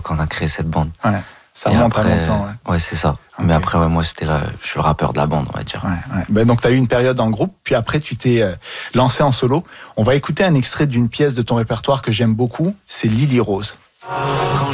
quand on a créé cette bande. Ouais. Ça Et remonte après, à longtemps. Ouais, c'est ça. Okay. Mais après, moi, je suis le rappeur de la bande, on va dire. Ouais. Ben, donc, tu as eu une période en groupe, puis après, tu t'es lancé en solo. On va écouter un extrait d'une pièce de ton répertoire que j'aime beaucoup, c'est Lily Rose. Quand